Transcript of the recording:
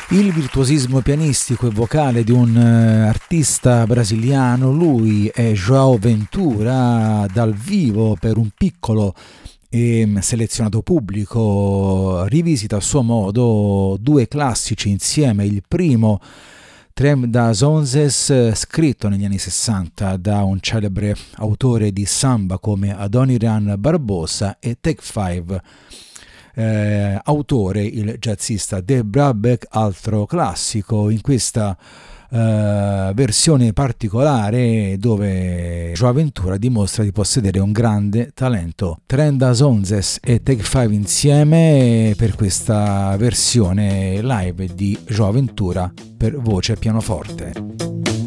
Il virtuosismo pianistico e vocale di un artista brasiliano, lui è João Ventura, dal vivo per un piccolo e selezionato pubblico rivisita a suo modo due classici insieme. Il primo, Trem das Onzes, scritto negli anni 60 da un celebre autore di samba come Adoniran Barbosa, e Take Five, autore il jazzista De Brabeck, altro classico. In questa versione particolare dove João Ventura dimostra di possedere un grande talento. Trem das Onzes e Take Five insieme per questa versione live di João Ventura per voce e pianoforte.